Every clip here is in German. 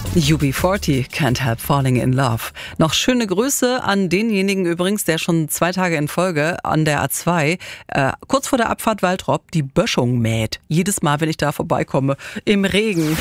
UB40, Can't Help Falling in Love. Noch schöne Grüße an denjenigen übrigens, der schon 2 Tage in Folge an der A2 kurz vor der Abfahrt Waltrop die Böschung mäht. Jedes Mal, wenn ich da vorbeikomme, im Regen.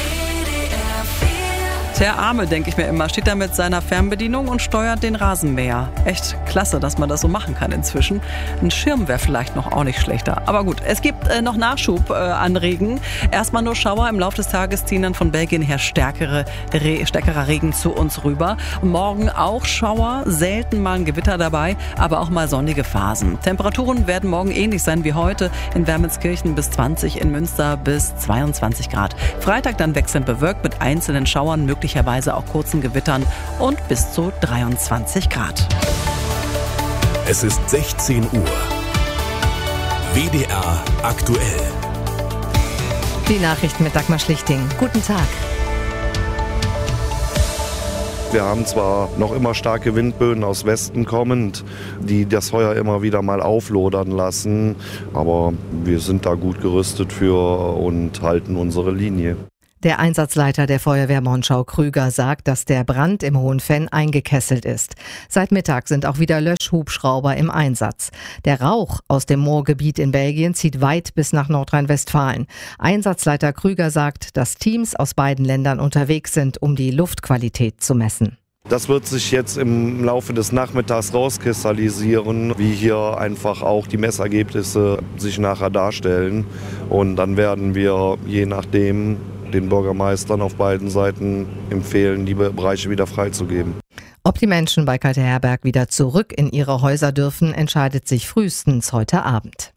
Der Arme, denke ich mir immer, steht da mit seiner Fernbedienung und steuert den Rasenmäher. Echt klasse, dass man das so machen kann inzwischen. Ein Schirm wäre vielleicht noch auch nicht schlechter. Aber gut, es gibt noch Nachschub an Regen. Erstmal nur Schauer. Im Laufe des Tages ziehen dann von Belgien her stärkerer Regen zu uns rüber. Morgen auch Schauer, selten mal ein Gewitter dabei, aber auch mal sonnige Phasen. Temperaturen werden morgen ähnlich sein wie heute. In Wermelskirchen bis 20, in Münster bis 22 Grad. Freitag dann wechselnd bewölkt mit einzelnen Schauern, möglicherweise auch kurzen Gewittern und bis zu 23 Grad. Es ist 16 Uhr. WDR aktuell. Die Nachrichten mit Dagmar Schlichting. Guten Tag. Wir haben zwar noch immer starke Windböen aus Westen kommend, die das Feuer immer wieder mal auflodern lassen, aber wir sind da gut gerüstet für und halten unsere Linie. Der Einsatzleiter der Feuerwehr Monschau Krüger sagt, dass der Brand im Hohenfenn eingekesselt ist. Seit Mittag sind auch wieder Löschhubschrauber im Einsatz. Der Rauch aus dem Moorgebiet in Belgien zieht weit bis nach Nordrhein-Westfalen. Einsatzleiter Krüger sagt, dass Teams aus beiden Ländern unterwegs sind, um die Luftqualität zu messen. Das wird sich jetzt im Laufe des Nachmittags rauskristallisieren, wie hier einfach auch die Messergebnisse sich nachher darstellen. Und dann werden wir je nachdem den Bürgermeistern auf beiden Seiten empfehlen, die Bereiche wieder freizugeben. Ob die Menschen bei Kalteherberg wieder zurück in ihre Häuser dürfen, entscheidet sich frühestens heute Abend.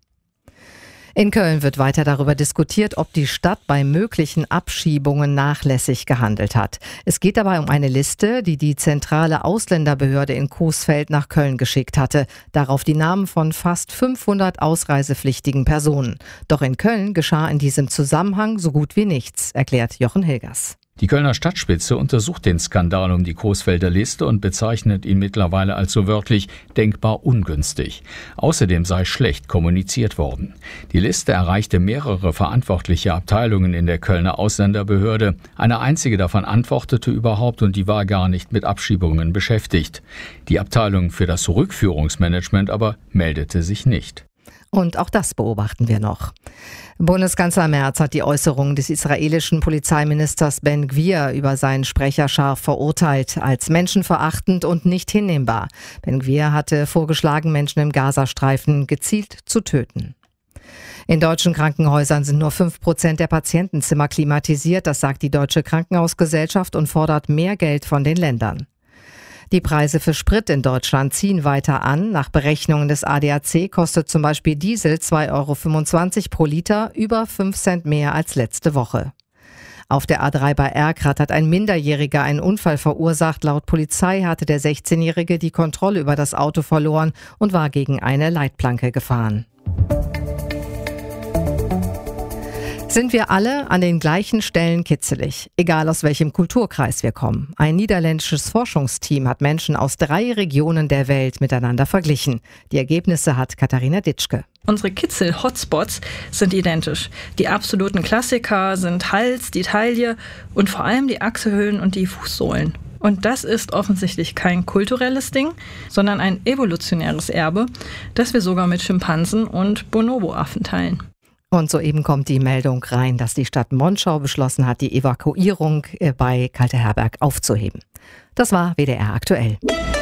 In Köln wird weiter darüber diskutiert, ob die Stadt bei möglichen Abschiebungen nachlässig gehandelt hat. Es geht dabei um eine Liste, die die zentrale Ausländerbehörde in Coesfeld nach Köln geschickt hatte. Darauf die Namen von fast 500 ausreisepflichtigen Personen. Doch in Köln geschah in diesem Zusammenhang so gut wie nichts, erklärt Jochen Hilgers. Die Kölner Stadtspitze untersucht den Skandal um die Coesfelder Liste und bezeichnet ihn mittlerweile als so wörtlich denkbar ungünstig. Außerdem sei schlecht kommuniziert worden. Die Liste erreichte mehrere verantwortliche Abteilungen in der Kölner Ausländerbehörde. Eine einzige davon antwortete überhaupt und die war gar nicht mit Abschiebungen beschäftigt. Die Abteilung für das Rückführungsmanagement aber meldete sich nicht. Und auch das beobachten wir noch. Bundeskanzler Merz hat die Äußerungen des israelischen Polizeiministers Ben Gvir über seinen Sprecher scharf verurteilt, als menschenverachtend und nicht hinnehmbar. Ben Gvir hatte vorgeschlagen, Menschen im Gazastreifen gezielt zu töten. In deutschen Krankenhäusern sind nur 5% der Patientenzimmer klimatisiert, das sagt die Deutsche Krankenhausgesellschaft und fordert mehr Geld von den Ländern. Die Preise für Sprit in Deutschland ziehen weiter an. Nach Berechnungen des ADAC kostet zum Beispiel Diesel 2,25 € pro Liter, über 5 Cent mehr als letzte Woche. Auf der A3 bei Erkrath hat ein Minderjähriger einen Unfall verursacht. Laut Polizei hatte der 16-Jährige die Kontrolle über das Auto verloren und war gegen eine Leitplanke gefahren. Sind wir alle an den gleichen Stellen kitzelig, egal aus welchem Kulturkreis wir kommen. Ein niederländisches Forschungsteam hat Menschen aus 3 Regionen der Welt miteinander verglichen. Die Ergebnisse hat Katharina Ditschke. Unsere Kitzel-Hotspots sind identisch. Die absoluten Klassiker sind Hals, die Taille und vor allem die Achselhöhlen und die Fußsohlen. Und das ist offensichtlich kein kulturelles Ding, sondern ein evolutionäres Erbe, das wir sogar mit Schimpansen und Bonobo-Affen teilen. Und soeben kommt die Meldung rein, dass die Stadt Monschau beschlossen hat, die Evakuierung bei Kalteherberg aufzuheben. Das war WDR aktuell.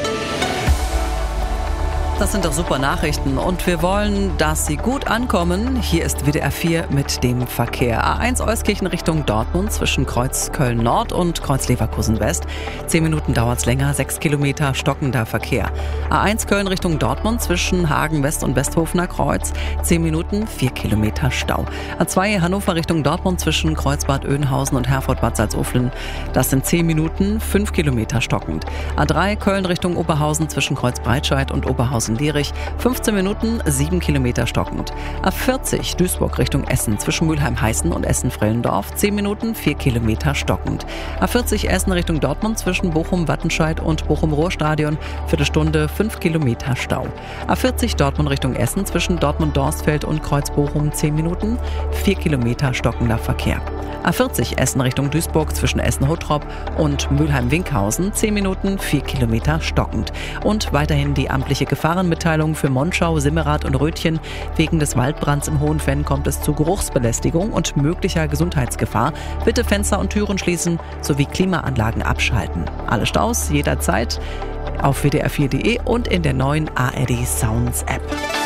Das sind doch super Nachrichten und wir wollen, dass sie gut ankommen. Hier ist WDR 4 mit dem Verkehr. A1 Euskirchen Richtung Dortmund zwischen Kreuz Köln Nord und Kreuz Leverkusen West. 10 Minuten dauert's länger, 6 Kilometer stockender Verkehr. A1 Köln Richtung Dortmund zwischen Hagen West und Westhofener Kreuz. 10 Minuten, 4 Kilometer Stau. A2 Hannover Richtung Dortmund zwischen Kreuzbad Oeynhausen und Herford-Bad Salzuflen. Das sind 10 Minuten, 5 Kilometer stockend. A3 Köln Richtung Oberhausen zwischen Kreuz Breitscheid und Oberhausen Essen-Lierich, 15 Minuten, 7 Kilometer stockend. A40 Duisburg Richtung Essen zwischen Mülheim-Heißen und Essen-Frellendorf, 10 Minuten, 4 Kilometer stockend. A40 Essen Richtung Dortmund zwischen Bochum-Wattenscheid und Bochum-Ruhrstadion, Viertelstunde, 5 Kilometer Stau. A40 Dortmund Richtung Essen zwischen Dortmund-Dorsfeld und Kreuz-Bochum, 10 Minuten, 4 Kilometer stockender Verkehr. A40 Essen Richtung Duisburg zwischen Essen-Huttrop und Mülheim-Winkhausen, 10 Minuten, 4 Kilometer stockend. Und weiterhin die amtliche Gefahrenmitteilung für Monschau, Simmerath und Rötchen. Wegen des Waldbrands im Hohenfenn kommt es zu Geruchsbelästigung und möglicher Gesundheitsgefahr. Bitte Fenster und Türen schließen sowie Klimaanlagen abschalten. Alle Staus jederzeit auf wdr4.de und in der neuen ARD Sounds App.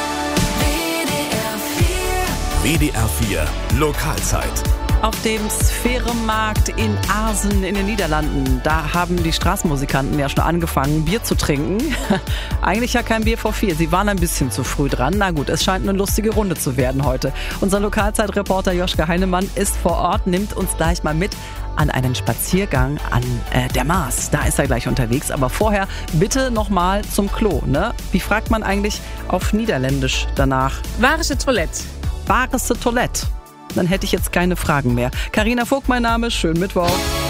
WDR 4 Lokalzeit. Auf dem Sphärenmarkt in Aarsen in den Niederlanden, da haben die Straßenmusikanten ja schon angefangen, Bier zu trinken. Eigentlich ja kein Bier vor 4, sie waren ein bisschen zu früh dran. Na gut, es scheint eine lustige Runde zu werden heute. Unser Lokalzeitreporter Joschka Heinemann ist vor Ort, nimmt uns gleich mal mit an einen Spaziergang an der Maas. Da ist er gleich unterwegs, aber vorher bitte nochmal zum Klo. Ne? Wie fragt man eigentlich auf Niederländisch danach? Waar is het toilet? Waar is het toilet? Dann hätte ich jetzt keine Fragen mehr. Carina Vogt, mein Name. Schönen Mittwoch.